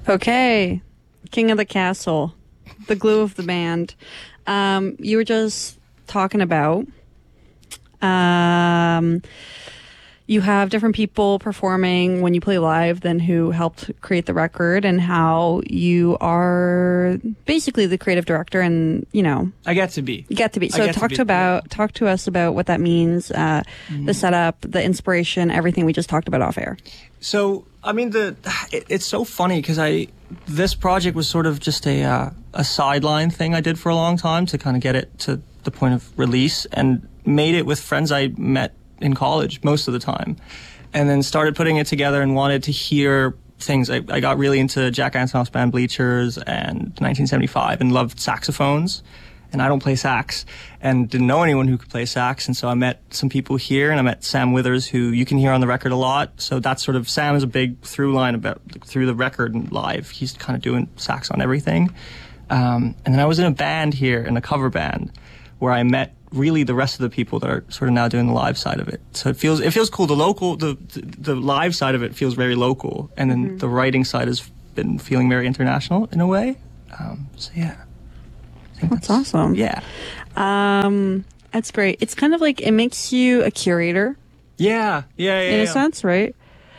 Okay, King of the Castle, the glue of the band. You were just talking about you have different people performing when you play live than who helped create the record, and how you are basically the creative director, and I get to be. You get to be. So talk to us about what that means, the setup, the inspiration, everything we just talked about off air. So, I mean, it's so funny because this project was sort of just a sideline thing I did for a long time to kind of get it to the point of release, and made it with friends I met in college most of the time, and then started putting it together and wanted to hear things. I got really into Jack Antonoff's band Bleachers and 1975 and loved saxophones. And I don't play sax, and didn't know anyone who could play sax. And so I met some people here, and I met Sam Withers, who you can hear on the record a lot. So that's sort of, Sam is a big through line through the record and live. He's kind of doing sax on everything. And then I was in a band here, in a cover band, where I met really the rest of the people that are sort of now doing the live side of it. So it feels cool. The live side of it feels very local, and then the writing side has been feeling very international in a way. So yeah. That's awesome. Yeah. That's great. It's kind of like, it makes you a curator. Yeah. In a sense, right?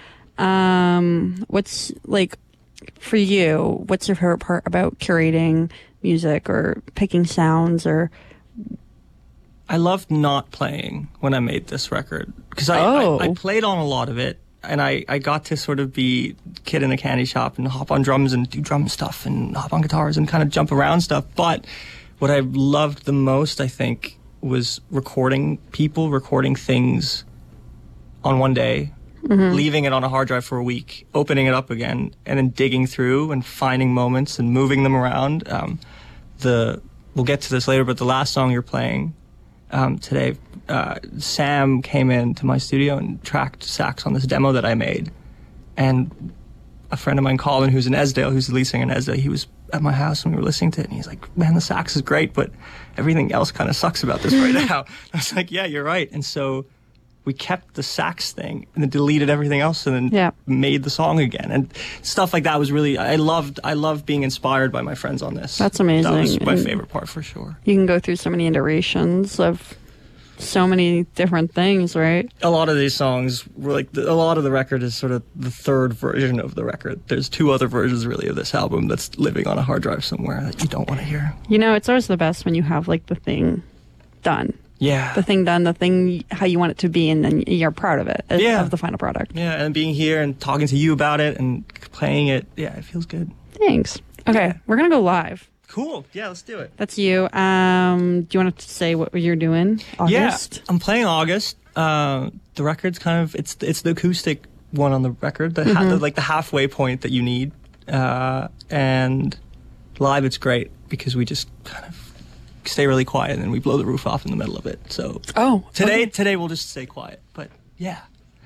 What's, like, for you, what's your favorite part about curating music or picking sounds? Or I loved not playing when I made this record, because I played on a lot of it, and I got to sort of be kid in a candy shop and hop on drums and do drum stuff and hop on guitars and kind of jump around stuff. But what I loved the most, I think, was recording things on one day, leaving it on a hard drive for a week, opening it up again, and then digging through and finding moments and moving them around. We'll get to this later, but the last song you're playing today, Sam came into my studio and tracked sax on this demo that I made. And a friend of mine, Colin, who's in Esdale, who's the lead singer in Esdale, he was at my house and we were listening to it, and he's like, man, the sax is great, but everything else kind of sucks about this right now. I was like, yeah, you're right. And so we kept the sax thing and then deleted everything else and then made the song again. And stuff like that was really, I loved being inspired by my friends on this. That's amazing. That was my favorite part for sure. You can go through so many iterations of so many different things, right? A lot of these songs were like, a lot of the record is sort of the third version of the record. There's two other versions really of this album that's living on a hard drive somewhere that you don't want to hear. It's always the best when you have like the thing done. Yeah. The thing done, the thing how you want it to be, and then you're proud of it, of the final product. Yeah, and being here and talking to you about it and playing it, yeah, it feels good. Thanks. Okay, we're going to go live. Cool. Yeah, let's do it. That's you. Do you want to say what you're doing? August? Yeah, I'm playing August. The record's kind of, it's the acoustic one on the record, the halfway point that you need. And live it's great because we just kind of stay really quiet and then we blow the roof off in the middle of it. So today we'll just stay quiet. But yeah.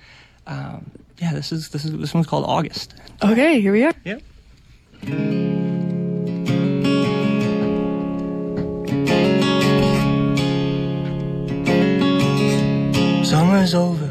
This one's called August. Okay, here we are. Yep. Summer's over